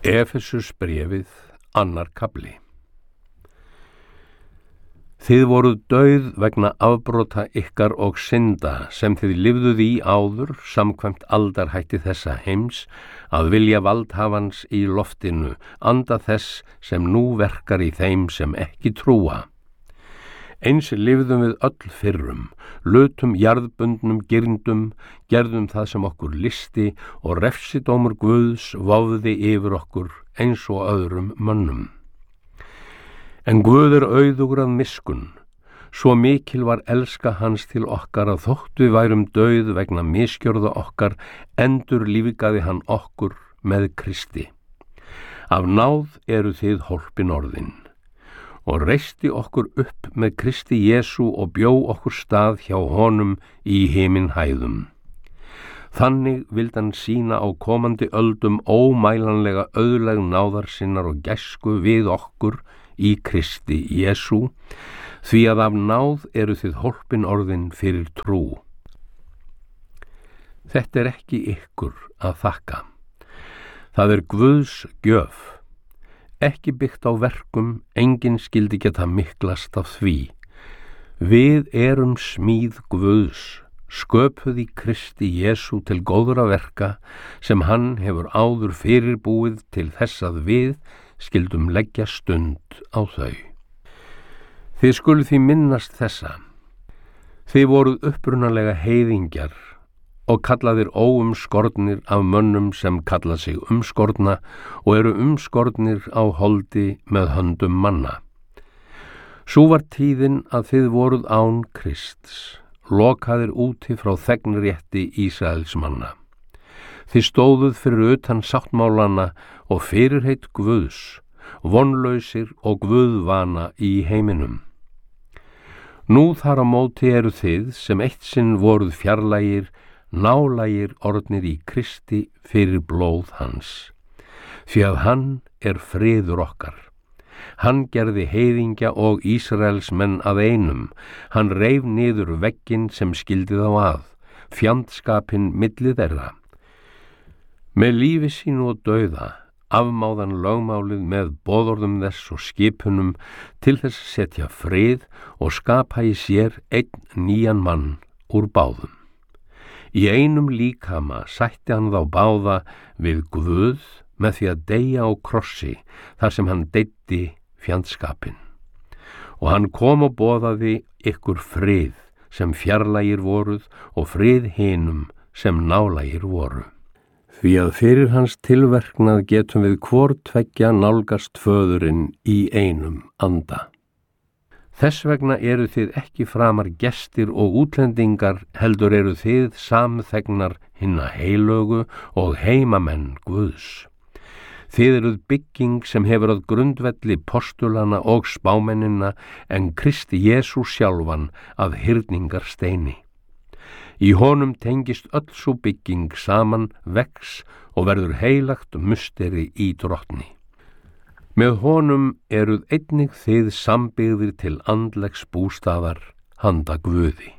Efesusbréfið, 2. kafli. Þið voruð dauð vegna afbrota ykkar og synda sem þið lifðuð í áður samkvæmt aldarhætti þessa heims, að vilja valdhafans í loftinu, anda þess sem nú verkar í þeim sem ekki trúa. Eins lifðum við öll fyrrum, lutum jarðbundnum girndum, gerðum það sem okkur listi og refsidómur Guðs vofði yfir okkur eins og öðrum mönnum. En Guð auðugur að miskunn, svo mikil var elska hans til okkar að þótt við værum dauð vegna misgjörða okkar, endurlífgaði hann okkur með Kristi. Af náð eru þið hólpin orðin. Og reisti okkur upp með Kristi Jesú og bjó okkur stað hjá honum í himinhæðum. Þannig vildi hann sýna á komandi öldum ómælanlega auðleg náðar sinnar og gæsku við okkur í Kristi Jesú, því að af náð eru þið hólpin orðin fyrir trú. Þetta ekki ykkur að þakka. Það Guðs gjöf. Ekki byggt á verkum, enginn skyldi geta miklast af því. Við erum smíð Guðs, sköpuð í Kristi Jesú til góðra verka, sem hann hefur áður fyrirbúið til þess að við skildum leggja stund á þau. Þið skuluð því minnast þessa. Þið voruð upprunalega heiðingjar og kallaðir óumskornir af mönnum sem kalla sig umskorna og eru umskornir á holdi með höndum manna. Sú var tíðin að þið voruð án Krists, lokaðir úti frá þegnrétti Ísraels manna. Þið stóðuð fyrir utan sáttmálana og fyrirheit Guðs, vonlausir og guðvana í heiminum. Nú þar á móti eru þið sem eitt sinn voruð fjarlægir, nálægir orðnir í Kristi fyrir blóð hans. Því að hann friður okkar. Hann gerði heiðingja og Ísraels menn að einum. Hann reif niður vegginn sem skildi þá að, fjandskapinn milli þeirra. Með lífi sínu og dauða, afmáðan lögmálið með boðorðum þess og skipunum til þess að setja frið og skapa í sér einn nýjan mann úr báðum. Í einum líkama sætti hann þá báða við Guð með því að deyja á krossi þar sem hann deyddi fjandskapinn. Og hann kom og boðaði ykkur frið sem fjarlægir voruð og frið hinum sem nálægir voru. Því að fyrir hans tilverknað getum við hvor tveggja nálgast föðurinn í einum anda. Þess vegna eru þið ekki framar gestir og útlendingar, heldur eru þið samþegnar hinna heilögu og heimamenn Guðs. Þið eruð bygging sem hefur að grundvelli postulana og spámennina en Kristi Jesú sjálfan að hyrningarsteini. Í honum tengist öll sú bygging saman, vex og verður heilagt musteri í drottni. Með honum eruð einnig þið sambyggðir til andlegs bústaðar handa Guði.